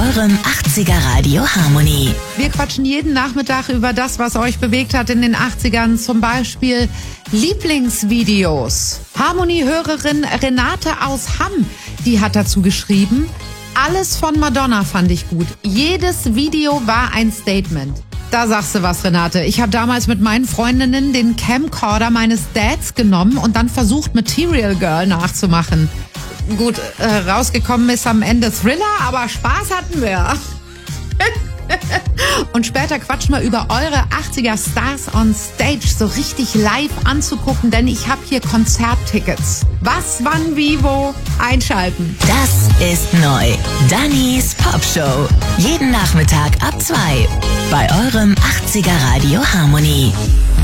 eurem 80er Radio Harmony. Wir quatschen jeden Nachmittag über das, was euch bewegt hat in den 80ern. Zum Beispiel Lieblingsvideos. Harmony-Hörerin Renate aus Hamm, die hat dazu geschrieben: Alles von Madonna fand ich gut. Jedes Video war ein Statement. Da sagst du was, Renate. Ich habe damals mit meinen Freundinnen den Camcorder meines Dads genommen und dann versucht, Material Girl nachzumachen. Gut, rausgekommen ist am Ende Thriller, aber Spaß hatten wir. Und später quatschen wir über eure 80er Stars on Stage so richtig live anzugucken, denn ich habe hier Konzerttickets. Was, wann, wie, wo? Einschalten. Das ist neu. Dannys Popshow. Jeden Nachmittag ab 2 bei eurem 80er Radio Harmony.